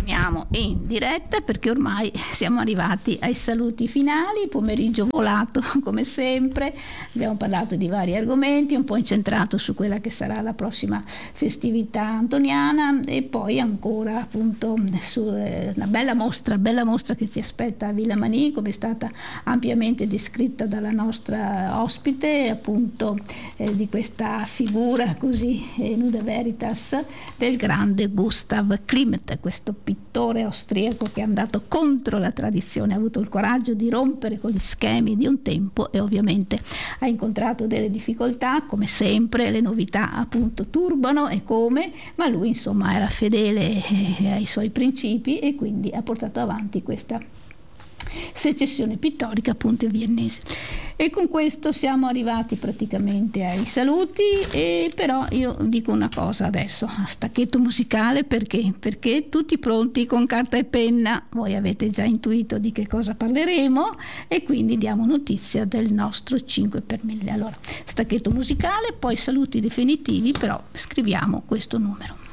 torniamo in diretta perché ormai siamo arrivati ai saluti finali, pomeriggio volato come sempre, abbiamo parlato di vari argomenti, un po' incentrato su quella che sarà la prossima festività antoniana e poi ancora appunto su una bella mostra che ci aspetta a Villa Manin, come è stata ampiamente descritta dalla nostra ospite, appunto di questa figura così nuda veritas del grande Gustav Klimt, questo pittore austriaco che è andato contro la tradizione, ha avuto il coraggio di rompere con gli schemi di un tempo e ovviamente ha incontrato delle difficoltà, come sempre le novità appunto turbano e come, ma lui insomma era fedele ai suoi principi e quindi ha portato avanti questa secessione pittorica appunto viennese. E con questo siamo arrivati praticamente ai saluti, e però io dico una cosa adesso a stacchetto musicale, perché tutti pronti con carta e penna, voi avete già intuito di che cosa parleremo e quindi diamo notizia del nostro 5 per 1000. Allora, stacchetto musicale, poi saluti definitivi, però scriviamo questo numero.